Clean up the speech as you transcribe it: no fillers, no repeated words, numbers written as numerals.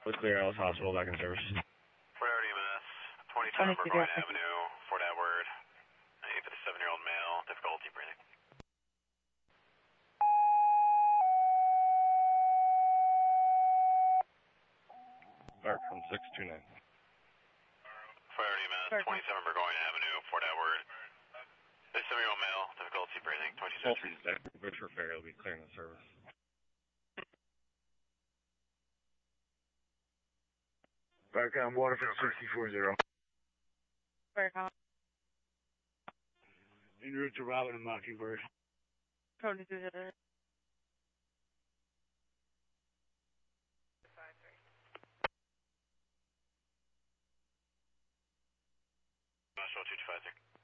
With Clear Alice Hospital back in service. Priority EMS, 27 Burgoyne Avenue, Fort Edward, a 57-year-old male, difficulty breathing. Mark from 629. Priority EMS, 27 Burgoyne Avenue, Fort Edward, 57-year-old male, difficulty breathing, 26. Richard Ferry will be clearing the service. Back on Waterford 640. En route to Robin and Mockingbird. Tony 2 hitter. National 225.